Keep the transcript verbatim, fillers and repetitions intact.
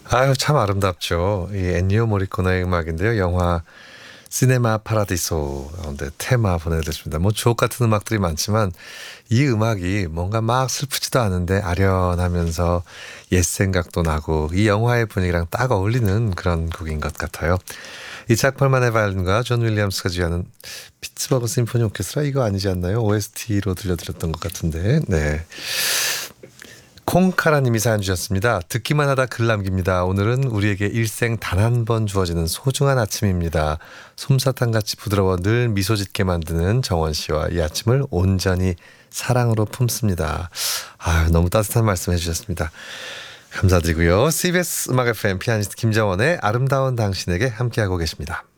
아유, 참 아름답죠. 이 엔니오 모리코네의 음악인데요. 영화 시네마 파라디소 가운데 테마 보내드렸습니다. 뭐 주옥 같은 음악들이 많지만 이 음악이 뭔가 막 슬프지도 않은데 아련하면서 옛 생각도 나고 이 영화의 분위기랑 딱 어울리는 그런 곡인 것 같아요. 이작 펄만의 바이올린과 존 윌리엄스가 지휘하는 피츠버그 심포니 오케스트라 이거 아니지 않나요? 오에스티로 들려드렸던 것 같은데. 네. 콩카라님이 사연 주셨습니다. 듣기만 하다 글 남깁니다. 오늘은 우리에게 일생 단 한 번 주어지는 소중한 아침입니다. 솜사탕같이 부드러워 늘 미소 짓게 만드는 정원 씨와 이 아침을 온전히 사랑으로 품습니다. 아유, 너무 따뜻한 말씀 해주셨습니다. 감사드리고요. 씨비에스 음악 에프엠 피아니스트 김정원의 아름다운 당신에게 함께하고 계십니다.